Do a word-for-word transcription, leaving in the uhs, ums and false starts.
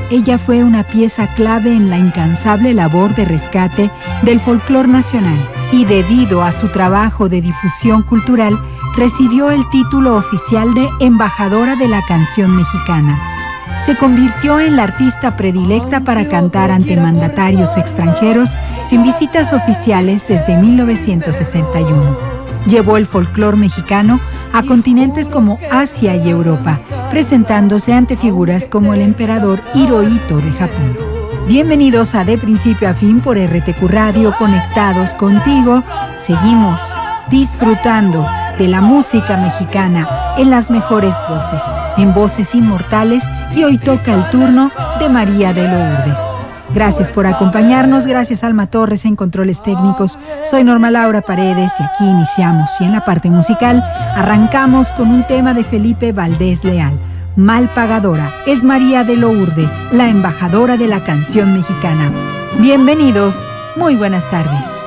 ella fue una pieza clave en la incansable labor de rescate del folclore nacional y debido a su trabajo de difusión cultural, recibió el título oficial de Embajadora de la Canción Mexicana. Se convirtió en la artista predilecta para cantar ante mandatarios extranjeros en visitas oficiales desde mil novecientos sesenta y uno. Llevó el folclore mexicano a continentes como Asia y Europa, presentándose ante figuras como el emperador Hirohito de Japón. Bienvenidos a De Principio a Fin por R T Q Radio, conectados contigo. Seguimos disfrutando de la música mexicana en las mejores voces, en voces inmortales, y hoy toca el turno de María de Lourdes. Gracias por acompañarnos, gracias Alma Torres en controles técnicos. Soy Norma Laura Paredes y aquí iniciamos, y en la parte musical arrancamos con un tema de Felipe Valdés Leal, Mal Pagadora. Es María de Lourdes, la embajadora de la canción mexicana. Bienvenidos, muy buenas tardes.